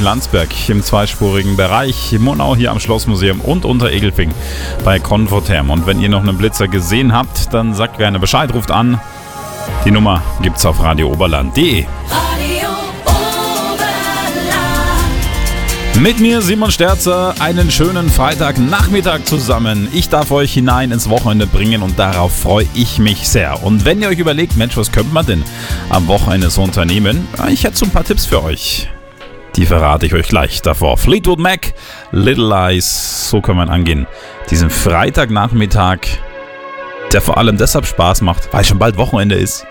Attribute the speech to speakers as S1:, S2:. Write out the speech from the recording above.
S1: Landsberg im zweispurigen Bereich, Monau hier am Schlossmuseum und Unteregelfing bei Confotherm. Und wenn ihr noch einen Blitzer gesehen habt, dann sagt gerne Bescheid, ruft an. Die Nummer gibt's auf radiooberland.de. Mit mir Simon Sterzer, einen schönen Freitagnachmittag zusammen. Ich darf euch hinein ins Wochenende bringen und darauf freue ich mich sehr. Und wenn ihr euch überlegt, Mensch, was könnte man denn am Wochenende so unternehmen? Ich hätte so ein paar Tipps für euch. Die verrate ich euch gleich davor. Fleetwood Mac, Little Lies, so kann man angehen. Diesen Freitagnachmittag, der vor allem deshalb Spaß macht, weil schon bald Wochenende ist.